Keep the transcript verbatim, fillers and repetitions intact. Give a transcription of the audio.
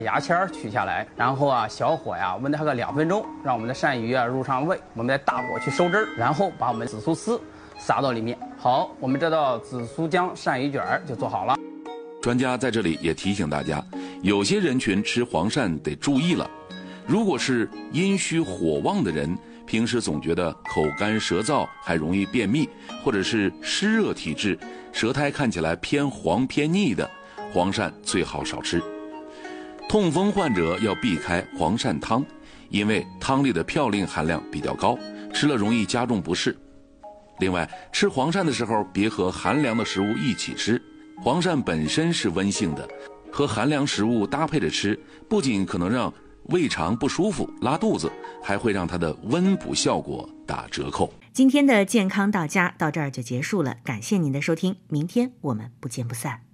牙签取下来，然后啊小火呀焖它个两分钟，让我们的鳝鱼啊入上味。我们再大火去收汁儿，然后把我们紫苏丝撒到里面。好，我们这道紫苏姜鳝鱼卷就做好了。 专家在这里也提醒大家，有些人群吃黄鳝得注意了。如果是阴虚火旺的人，平时总觉得口干舌燥，还容易便秘，或者是湿热体质，舌苔看起来偏黄偏腻的，黄鳝最好少吃。痛风患者要避开黄鳝汤，因为汤里的嘌呤含量比较高，吃了容易加重不适。另外，吃黄鳝的时候别和寒凉的食物一起吃，黄鳝本身是温性的，和寒凉食物搭配着吃，不仅可能让胃肠不舒服拉肚子，还会让它的温补效果打折扣。 今天的健康到家到这儿就结束了，感谢您的收听，明天我们不见不散。